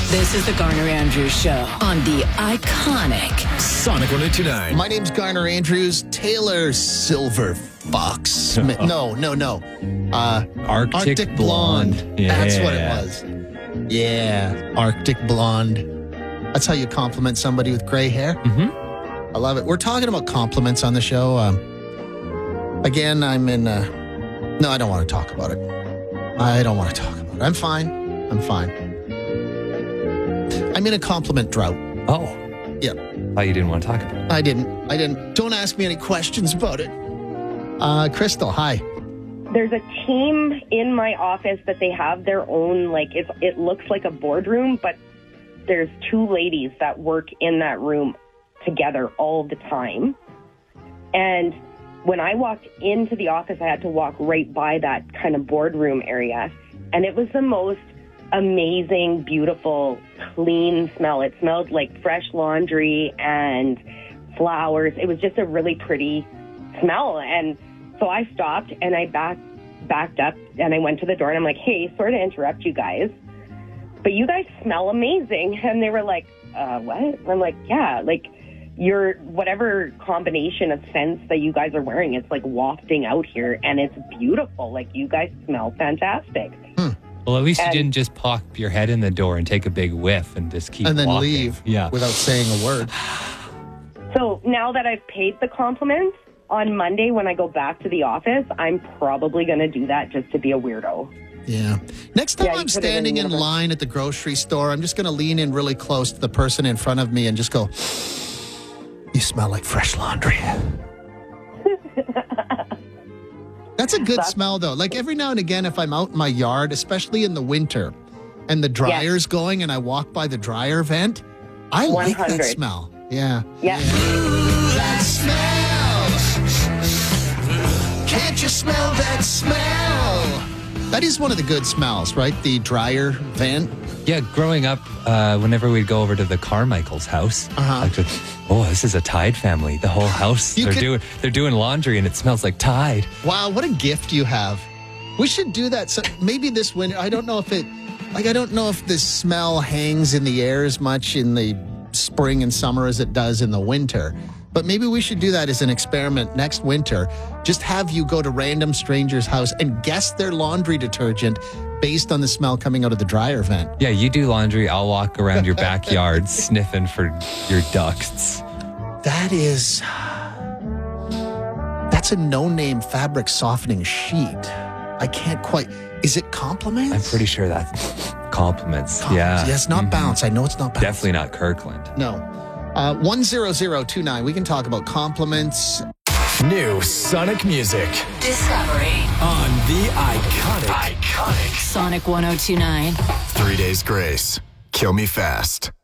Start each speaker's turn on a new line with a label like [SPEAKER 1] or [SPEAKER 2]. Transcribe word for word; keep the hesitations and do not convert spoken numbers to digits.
[SPEAKER 1] This is the Garner Andrews Show on the iconic
[SPEAKER 2] Sonic one oh two nine.
[SPEAKER 3] My name's Garner Andrews. Taylor Silver Fox Smith. No, no, no. Uh,
[SPEAKER 4] Arctic,
[SPEAKER 3] Arctic Blonde.
[SPEAKER 4] Blonde. Yeah.
[SPEAKER 3] That's what it was. Yeah, Arctic Blonde. That's how you compliment somebody with gray hair.
[SPEAKER 4] Mm-hmm.
[SPEAKER 3] I love it. We're talking about compliments on the show. Um, again, I'm in... Uh, no, I don't want to talk about it. I don't want to talk about it. I'm fine. I'm fine. I'm in a compliment drought.
[SPEAKER 4] Oh.
[SPEAKER 3] Yeah.
[SPEAKER 4] Oh, you didn't want to talk about it.
[SPEAKER 3] I didn't. I didn't. Don't ask me any questions about it. Uh, Crystal, hi.
[SPEAKER 5] There's a team in my office that they have their own, like, it's, it looks like a boardroom, but there's two ladies that work in that room together all the time. And when I walked into the office, I had to walk right by that kind of boardroom area. And it was the most amazing, beautiful, clean smell. It smelled like fresh laundry and flowers. It was just a really pretty smell. And so I stopped and I back, backed up and I went to the door and I'm like, hey, sorry to interrupt you guys, but you guys smell amazing. And they were like, uh, what? And I'm like, yeah, like your whatever combination of scents that you guys are wearing, it's like wafting out here and it's beautiful. Like you guys smell fantastic.
[SPEAKER 3] Hmm.
[SPEAKER 4] Well, at least
[SPEAKER 5] And-
[SPEAKER 4] you didn't just pop your head in the door and take a big whiff and just keep
[SPEAKER 3] And then
[SPEAKER 4] walking.
[SPEAKER 3] leave
[SPEAKER 4] Yeah.
[SPEAKER 3] without saying a word.
[SPEAKER 5] So now that I've paid the compliment, on Monday when I go back to the office, I'm probably going to do that just to be a weirdo.
[SPEAKER 3] Yeah. Next time
[SPEAKER 5] Yeah, you
[SPEAKER 3] I'm
[SPEAKER 5] put it
[SPEAKER 3] standing
[SPEAKER 5] in
[SPEAKER 3] in
[SPEAKER 5] the-
[SPEAKER 3] line at the grocery store, I'm just going to lean in really close to the person in front of me and just go, you smell like fresh laundry. That's a good
[SPEAKER 5] That's-
[SPEAKER 3] smell, though. Like every now and again, if I'm out in my yard, especially in the winter, and the dryer's going and I walk by the dryer vent, I like that
[SPEAKER 5] one hundred.
[SPEAKER 3] smell. Yeah.
[SPEAKER 5] Yeah.
[SPEAKER 3] Ooh, that smell. Can't you smell that smell? That is one of the good smells, right? The dryer vent.
[SPEAKER 4] Yeah, growing up, uh, whenever we'd go over to the Carmichael's house,
[SPEAKER 3] Uh-huh.
[SPEAKER 4] like, oh, this is a Tide family. The whole house,
[SPEAKER 3] You
[SPEAKER 4] they're
[SPEAKER 3] could-
[SPEAKER 4] doing they're doing laundry and it smells like Tide.
[SPEAKER 3] Wow, what a gift you have. We should do that. So maybe this winter. I don't know if it, like, I don't know if the smell hangs in the air as much in the spring and summer as it does in the winter. But maybe we should do that as an experiment next winter. Just have you go to random strangers' house and guess their laundry detergent based on the smell coming out of the dryer vent.
[SPEAKER 4] Yeah, you do laundry. I'll walk around your backyard sniffing for your ducts.
[SPEAKER 3] That is, that's a no-name fabric softening sheet. I can't quite, is it compliments?
[SPEAKER 4] I'm pretty sure that's compliments.
[SPEAKER 3] Compliments.
[SPEAKER 4] Yeah.
[SPEAKER 3] Yeah, it's not
[SPEAKER 4] Mhm.
[SPEAKER 3] bounce. I know it's not bounce.
[SPEAKER 4] Definitely not Kirkland.
[SPEAKER 3] No. Uh, one zero zero two nine. We can talk about compliments.
[SPEAKER 2] New Sonic music
[SPEAKER 1] Discovery.
[SPEAKER 2] on the iconic, iconic
[SPEAKER 1] Sonic one oh two nine.
[SPEAKER 2] Three Days Grace. Kill Me Fast.